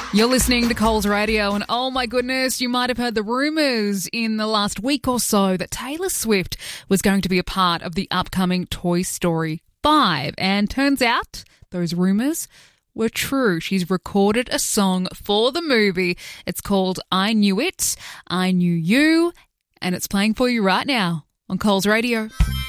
You're listening to Coles Radio, and oh my goodness, you might have heard the rumours in the last week or so that Taylor Swift was going to be a part of the upcoming Toy Story 5. And turns out those rumours were true. She's recorded a song for the movie. It's called I Knew It, I Knew You, and it's playing for you right now on Coles Radio.